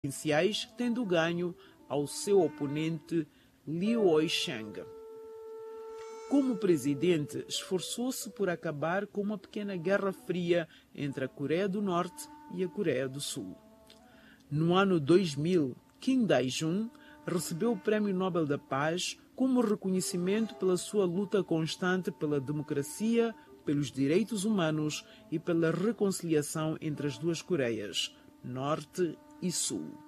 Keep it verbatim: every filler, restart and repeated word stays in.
presidenciais, tendo ganho ao seu oponente Liu Oisheng. Como presidente, esforçou-se por acabar com uma pequena guerra fria entre a Coreia do Norte e a Coreia do Sul. No ano dois mil, Kim Dae-jung recebeu o Prêmio Nobel da Paz como reconhecimento pela sua luta constante pela democracia, pelos direitos humanos e pela reconciliação entre as duas Coreias, Norte e Sul.